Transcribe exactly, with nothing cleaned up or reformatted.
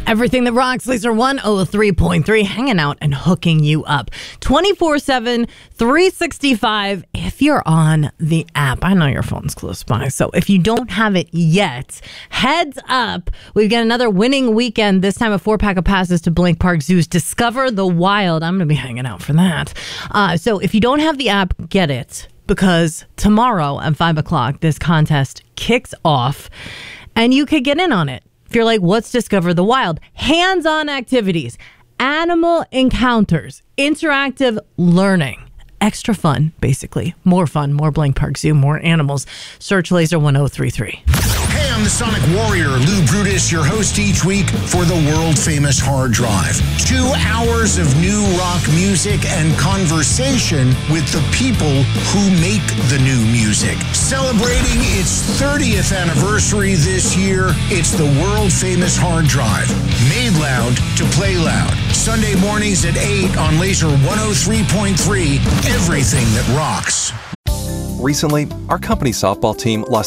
Everything that rocks, Laser one oh three point three, hanging out and hooking you up twenty-four seven, three sixty-five if you're on the app. I know your phone's close by, so if you don't have it yet, heads up. We've got another winning weekend, this time a four-pack of passes to Blank Park Zoo's Discover the Wild. I'm going to be hanging out for that. Uh, so if you don't have the app, get it, because tomorrow at five o'clock, this contest kicks off, and you could get in on it. If you're like, what's Discover the Wild? Hands-on activities, animal encounters, interactive learning. Extra fun, basically. More fun, more Blank Park Zoo, more animals. Search Laser one oh three three. Hey, I'm the Sonic Warrior, Lou Brutus, your host each week for the world-famous Hard Drive. Two hours of new rock music and conversation with the people who make the new music. Celebrating its thirtieth anniversary this year, it's the world-famous Hard Drive. Made loud to play loud. Sunday mornings at eight on Laser one oh three point three. Everything that rocks. Recently, our company softball team lost